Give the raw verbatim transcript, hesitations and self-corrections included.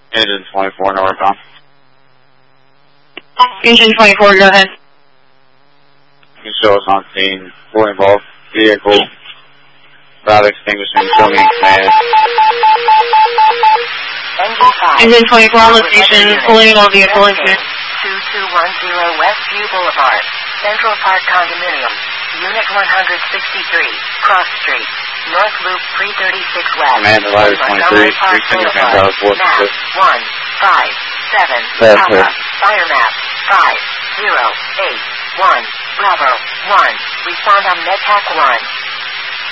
Engine twenty-four northbound. Engine twenty-four, go ahead. You can show us on scene. Fully involved vehicle. Without extinguishing, show me in command. Engine five. Engine twenty-four on location. Fully involved vehicle in command. two two one zero Westview Boulevard, Central Park Condominium, Unit one sixty-three, Cross Street, North Loop three thirty-six West. Command the ladder twenty-three, three single fan dollars, four Map six. one five seven. That's Papa. it. Fire map five zero eight one. Bravo one. Respond on MedTac one.